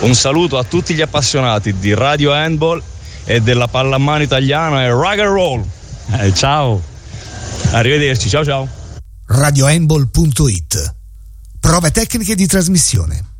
Un saluto a tutti gli appassionati di Radio Handball e della pallamano italiana e rock and roll. Ciao, arrivederci, ciao ciao. radiohandball.it. Prove tecniche di trasmissione.